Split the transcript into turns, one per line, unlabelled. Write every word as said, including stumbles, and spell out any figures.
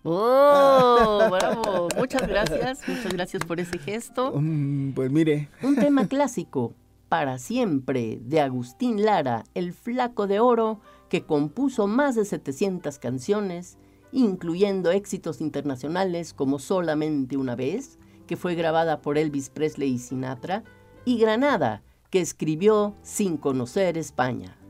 ¡Oh! ¡Bravo! Muchas gracias, muchas gracias por ese gesto.
Um, pues mire.
Un tema clásico, Para siempre, de Agustín Lara, el Flaco de Oro, que compuso más de setecientas canciones, incluyendo éxitos internacionales como Solamente una vez, que fue grabada por Elvis Presley y Sinatra, y Granada, que escribió sin conocer España.